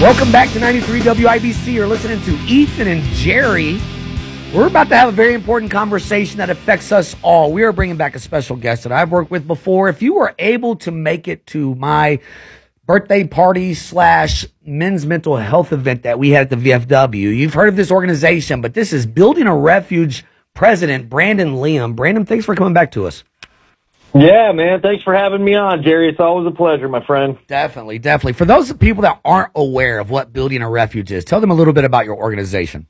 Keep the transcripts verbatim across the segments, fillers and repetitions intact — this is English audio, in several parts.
Welcome back to ninety-three W I B C. You're listening to Ethan and Jerry. We're about to have a very important conversation that affects us all. We are bringing back a special guest that I've worked with before. If you were able to make it to my birthday party slash men's mental health event that we had at the V F W, you've heard of this organization, but this is Building a Refuge president, Brandon Liam. Brandon, thanks for coming back to us. Yeah, man. Thanks for having me on, Jerry. It's always a pleasure, my friend. Definitely, definitely. For those people that aren't aware of what Building a Refuge is, tell them a little bit about your organization.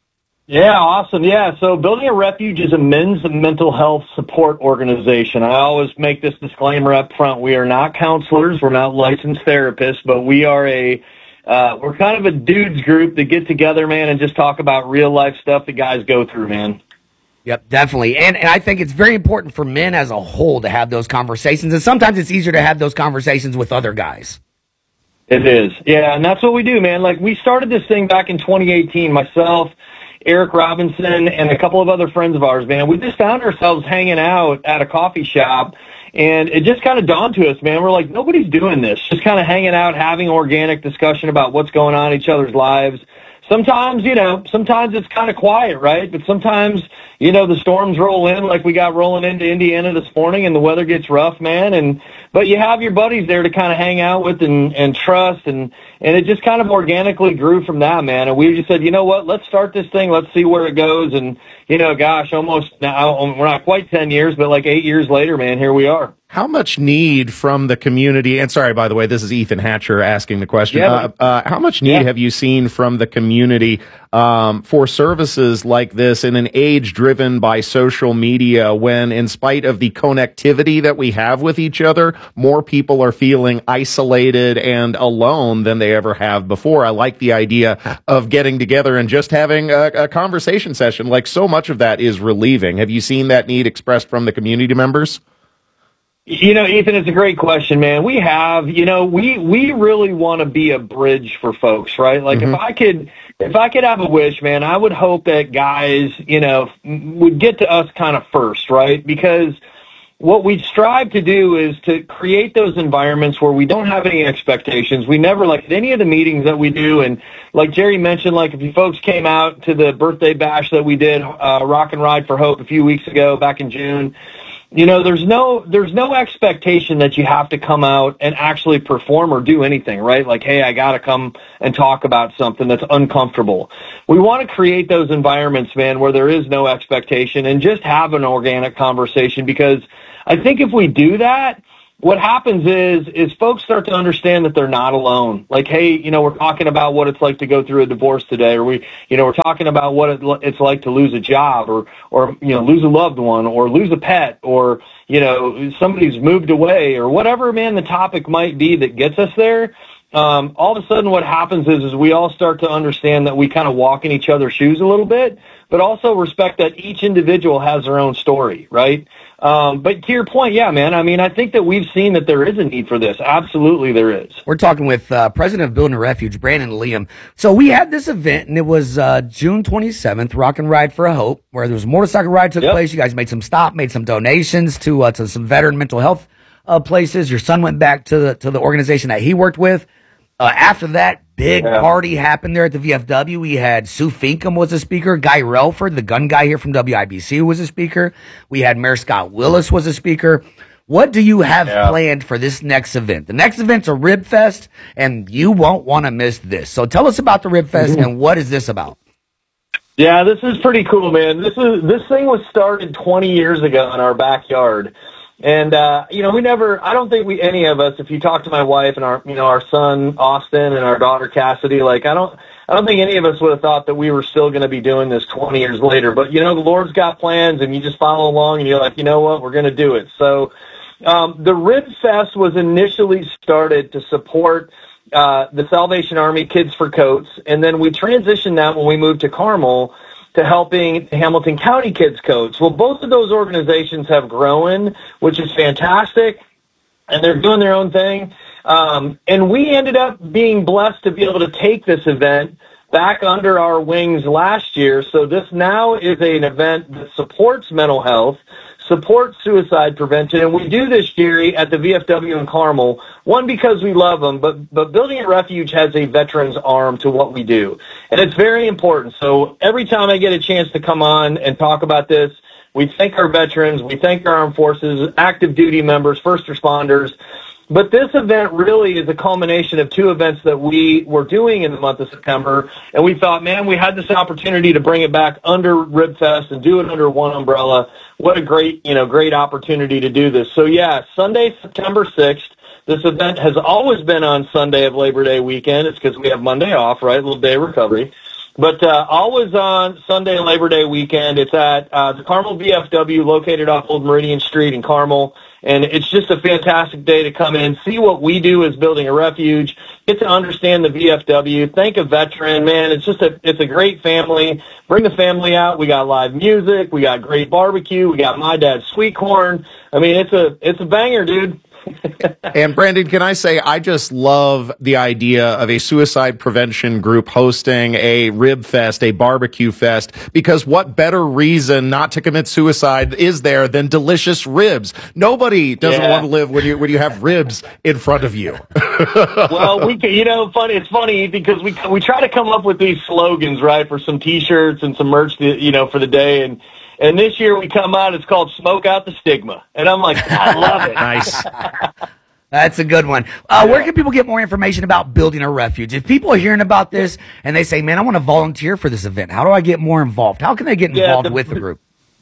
Yeah, awesome. Yeah, so Building a Refuge is a men's mental health support organization. I always make this disclaimer up front. We are not counselors. We're not licensed therapists, but we are a, uh, we're kind of a dudes group that get together, man, and just talk about real life stuff that guys go through, man. Yep, definitely. And, and I think it's very important for men as a whole to have those conversations. And sometimes it's easier to have those conversations with other guys. It is. Yeah, and that's what we do, man. Like, we started this thing back in twenty eighteen, myself, Eric Robinson, and a couple of other friends of ours, man. We just found ourselves hanging out at a coffee shop, and it just kind of dawned to us, man. We're like, nobody's doing this. Just kind of hanging out, having organic discussion about what's going on in each other's lives. Sometimes, you know, sometimes it's kind of quiet, right? But sometimes, you know, the storms roll in like we got rolling into Indiana this morning, and the weather gets rough, man. And but you have your buddies there to kind of hang out with and, and trust, and, and it just kind of organically grew from that, man. And we just said, you know what, let's start this thing. Let's see where it goes. And, you know, gosh, almost now, we're not quite ten years, but like eight years later, man, here we are. How much need from the community, and sorry, by the way, this is Ethan Hatcher asking the question, Yeah, uh, uh, how much need yeah. have you seen from the community um, for services like this in an age driven by social media when, in spite of the connectivity that we have with each other, more people are feeling isolated and alone than they ever have before? I like the idea of getting together and just having a, a conversation session. Like, so much of that is relieving. Have you seen that need expressed from the community members? You know, Ethan, it's a great question, man. We have, you know, we, we really want to be a bridge for folks, right? Like, mm-hmm. if I could, if I could have a wish, man, I would hope that guys, you know, would get to us kind of first, right? Because what we strive to do is to create those environments where we don't have any expectations. We never, like at any of the meetings that we do, and like Jerry mentioned, like if you folks came out to the birthday bash that we did, uh, Rock and Ride for Hope a few weeks ago back in June, you know, there's no, there's no expectation that you have to come out and actually perform or do anything, right? Like, hey, I got to come and talk about something that's uncomfortable. We want to create those environments, man, where there is no expectation and just have an organic conversation, because I think if we do that, what happens is, is folks start to understand that they're not alone. Like, hey, you know, we're talking about what it's like to go through a divorce today, or we, you know, we're talking about what it, it's like to lose a job, or, or, you know, lose a loved one, or lose a pet, or, you know, somebody's moved away, or whatever, man, the topic might be that gets us there. Um, all of a sudden what happens is, is we all start to understand that we kind of walk in each other's shoes a little bit, but also respect that each individual has their own story, right? Um, but to your point, yeah, man, I mean, I think that we've seen that there is a need for this. Absolutely there is. We're talking with uh, President of Building a Refuge, Brandon Liam. So we had this event, and it was uh, June twenty-seventh, Rock and Ride for a Hope, where there was a motorcycle ride took yep. place. You guys made some stop, made some donations to uh, to some veteran mental health uh, places. Your son went back to the to the organization that he worked with. Uh, after that, big yeah. party happened there at the V F W. We had Sue Finkham was a speaker. Guy Relford, the gun guy here from W I B C, was a speaker. We had Mayor Scott Willis was a speaker. What do you have yeah. planned for this next event? The next event's a Rib Fest, and you won't want to miss this. So tell us about the Rib Fest, mm-hmm. and what is this about? Yeah, this is pretty cool, man. This is this thing was started twenty years ago in our backyard. And, uh, you know, we never, I don't think we, any of us, if you talk to my wife and our, you know, our son, Austin, and our daughter, Cassidy, like, I don't, I don't think any of us would have thought that we were still going to be doing this twenty years later. But, you know, the Lord's got plans, and you just follow along, and you're like, you know what, we're going to do it. So, um, the Rib Fest was initially started to support, uh, the Salvation Army Kids for Coats. And then we transitioned that when we moved to Carmel to helping Hamilton County Kids Coats. Well, both of those organizations have grown, which is fantastic, and they're doing their own thing. Um, and we ended up being blessed to be able to take this event back under our wings last year. So this now is an event that supports mental health, support suicide prevention. And we do this, Jerry, at the V F W in Carmel, one, because we love them, but, but Building a Refuge has a veteran's arm to what we do. And it's very important. So every time I get a chance to come on and talk about this, we thank our veterans, we thank our armed forces, active duty members, first responders. But this event really is a culmination of two events that we were doing in the month of September, and we thought, man, we had this opportunity to bring it back under RibFest and do it under one umbrella. What a great, you know, great opportunity to do this. So, yeah, Sunday, September sixth, this event has always been on Sunday of Labor Day weekend. It's because we have Monday off, right, a little day of recovery. But uh, always on Sunday, Labor Day weekend. It's at uh, the Carmel V F W, located off Old Meridian Street in Carmel. And it's just a fantastic day to come in, see what we do as Building a Refuge, get to understand the V F W, thank a veteran. Man, it's just a it's a great family. Bring the family out. We got live music. We got great barbecue. We got my dad's sweet corn. I mean, it's a it's a banger, dude. And Brandon, can I say, I just love the idea of a suicide prevention group hosting a rib fest, a barbecue fest, because what better reason not to commit suicide is there than delicious ribs? Nobody doesn't yeah. want to live when you when you have ribs in front of you. Well, we can, you know, funny. It's funny because we we try to come up with these slogans, right, for some T-shirts and some merch, you know, for the day. And And this year we come out, it's called Smoke Out the Stigma. And I'm like, I love it. Nice. That's a good one. Uh, yeah. Where can people get more information about Building a Refuge? If people are hearing about this and they say, man, I want to volunteer for this event, how do I get more involved? How can they get involved yeah, the, with the group?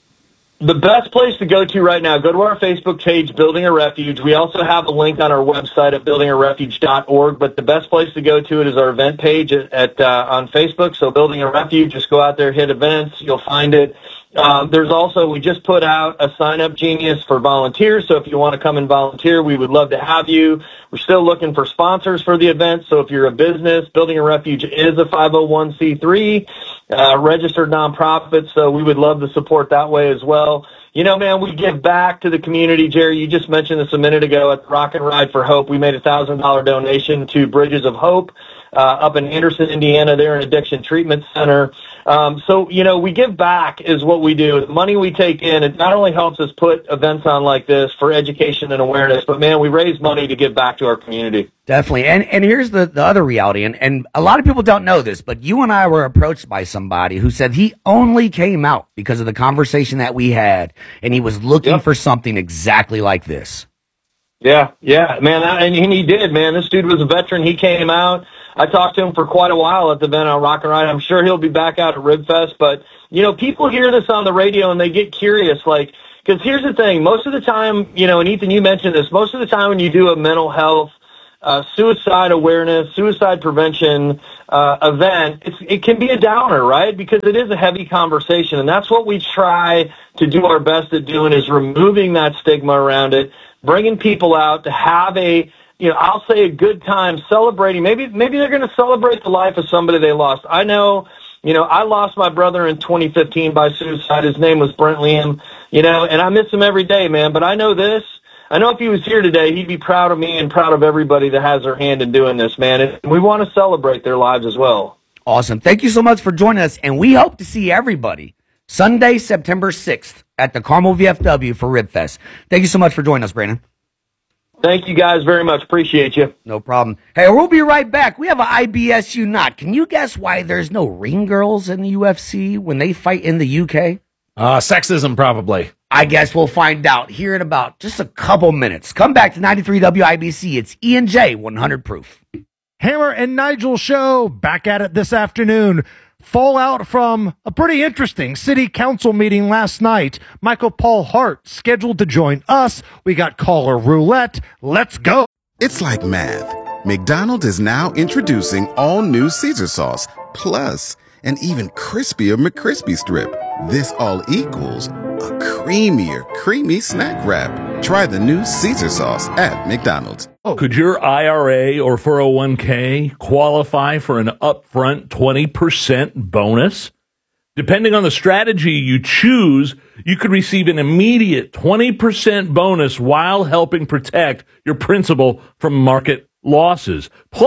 The best place to go to right now, go to our Facebook page, Building a Refuge. We also have a link on our website at building a refuge dot org, but the best place to go to it is our event page at, at uh, on Facebook. So Building a Refuge, just go out there, hit events, you'll find it. Um, there's also, we just put out a sign-up genius for volunteers, so if you want to come and volunteer, we would love to have you. We're still looking for sponsors for the event, so if you're a business, Building a Refuge is a five oh one c three, uh, registered nonprofit, so we would love to support that way as well. You know, man, we give back to the community. Jerry, you just mentioned this a minute ago at Rock and Ride for Hope. We made a one thousand dollars donation to Bridges of Hope uh, up in Anderson, Indiana. They're an addiction treatment center. Um, so, you know, we give back is what we do. The money we take in, it not only helps us put events on like this for education and awareness, but, man, we raise money to give back to our community. Definitely. And and here's the, the other reality, and, and a lot of people don't know this, but you and I were approached by somebody who said he only came out because of the conversation that we had, and he was looking yep. for something exactly like this. Yeah, yeah, man, and he did, man. This dude was a veteran. He came out. I talked to him for quite a while at the event on Rock and Ride. I'm sure he'll be back out at RibFest, but, you know, people hear this on the radio and they get curious, like, because here's the thing. Most of the time, you know, and Ethan, you mentioned this, most of the time when you do a mental health Uh, suicide awareness, suicide prevention uh, event, it's, it can be a downer, right? Because it is a heavy conversation, and that's what we try to do our best at doing is removing that stigma around it, bringing people out to have a, you know, I'll say a good time celebrating. Maybe maybe they're going to celebrate the life of somebody they lost. I know, you know, I lost my brother in twenty fifteen by suicide. His name was Brent Liam, you know, and I miss him every day, man. But I know this. I know if he was here today, he'd be proud of me and proud of everybody that has their hand in doing this, man. And we want to celebrate their lives as well. Awesome. Thank you so much for joining us. And we hope to see everybody Sunday, September sixth at the Carmel V F W for RibFest. Thank you so much for joining us, Brandon. Thank you guys very much. Appreciate you. No problem. Hey, we'll be right back. We have an I B S U knot. Can you guess why there's no ring girls in the U F C when they fight in the U K? Uh, sexism, probably. I guess we'll find out here in about just a couple minutes. Come back to ninety-three W I B C. It's E and J one hundred Proof. Hammer and Nigel show back at it this afternoon. Fallout from a pretty interesting city council meeting last night. Michael Paul Hart scheduled to join us. We got caller roulette. Let's go. It's like math. McDonald's is now introducing all new Caesar sauce, plus an even crispier McCrispy strip. This all equals a creamier, creamy snack wrap. Try the new Caesar sauce at McDonald's. Oh. Could your I R A or four oh one k qualify for an upfront twenty percent bonus? Depending on the strategy you choose, you could receive an immediate twenty percent bonus while helping protect your principal from market losses. Plus,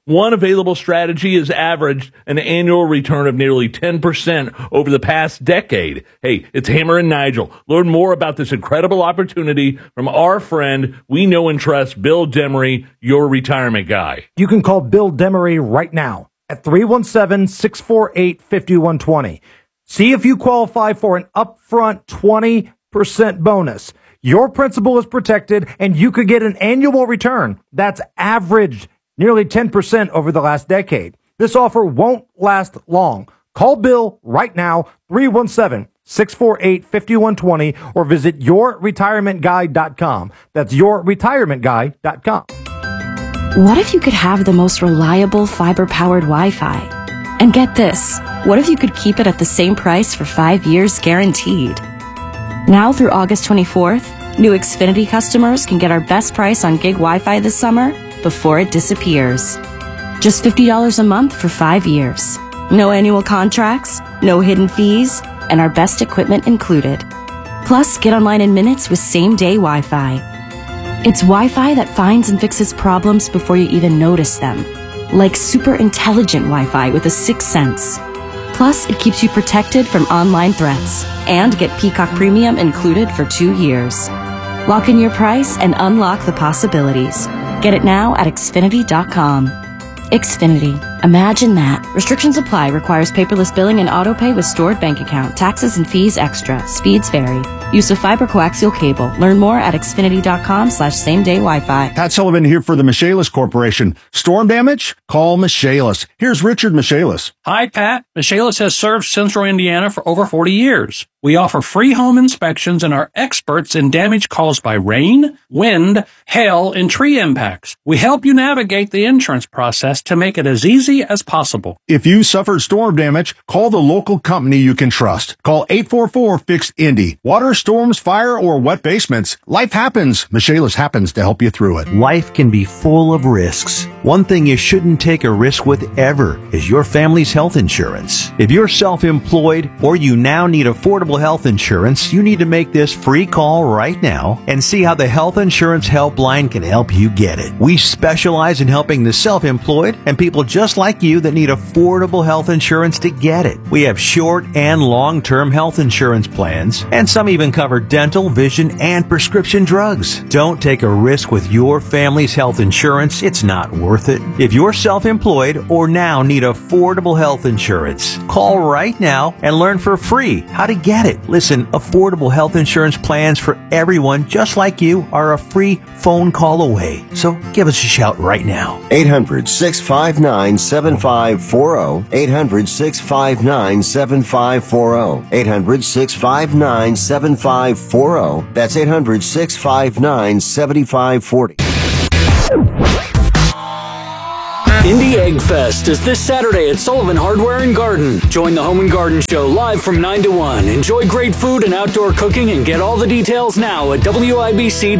One available strategy has averaged an annual return of nearly ten percent over the past decade. Hey, it's Hammer and Nigel. Learn more about this incredible opportunity from our friend we know and trust, Bill Demery, your retirement guy. You can call Bill Demery right now at three one seven, six four eight, five one two zero. See if you qualify for an upfront twenty percent bonus. Your principal is protected, and you could get an annual return that's averaged nearly ten percent over the last decade. This offer won't last long. Call Bill right now, three one seven, six four eight, five one two zero, or visit your retirement guy dot com. That's your retirement guy dot com. What if you could have the most reliable fiber-powered Wi-Fi? And get this, what if you could keep it at the same price for five years guaranteed? Now through August twenty-fourth, new Xfinity customers can get our best price on gig Wi-Fi this summer before it disappears. Just fifty dollars a month for five years. No annual contracts, no hidden fees, and our best equipment included. Plus, get online in minutes with same-day Wi-Fi. It's Wi-Fi that finds and fixes problems before you even notice them. Like super intelligent Wi-Fi with a sixth sense. Plus, it keeps you protected from online threats. And get Peacock Premium included for two years. Lock in your price and unlock the possibilities. Get it now at Xfinity dot com. Xfinity. Imagine that. Restrictions apply. Requires paperless billing and auto pay with stored bank account. Taxes and fees extra. Speeds vary. Use of fiber coaxial cable. Learn more at Xfinity dot com slash same day Wi-Fi. Pat Sullivan here for the Michaelis Corporation. Storm damage? Call Michaelis. Here's Richard Michaelis. Hi, Pat. Michaelis has served Central Indiana for over forty years. We offer free home inspections and are experts in damage caused by rain, wind, hail, and tree impacts. We help you navigate the insurance process to make it as easy as possible. If you suffered storm damage, call the local company you can trust. Call eight four four, fix Indy. Water, storms, fire, or wet basements. Life happens. Michaelis happens to help you through it. Life can be full of risks. One thing you shouldn't take a risk with ever is your family's health insurance. If you're self-employed or you now need affordable health insurance, you need to make this free call right now and see how the Health Insurance Helpline can help you get it. We specialize in helping the self-employed and people just like you that need affordable health insurance to get it. We have short and long-term health insurance plans, and some even cover dental, vision, and prescription drugs. Don't take a risk with your family's health insurance. It's not worth it. If you're self-employed or now need affordable health insurance, call right now and learn for free how to get it. Listen, affordable health insurance plans for everyone just like you are a free phone call away. So give us a shout right now. eight hundred, six five nine, seven five four zero. eight hundred, six five nine, seven five four zero. eight hundred, six five nine, seven five four zero. That's eight hundred, six five nine, seven five four zero. Indy Egg Fest is this Saturday at Sullivan Hardware and Garden. Join the Home and Garden Show live from nine to one. Enjoy great food and outdoor cooking and get all the details now at W I B C dot com.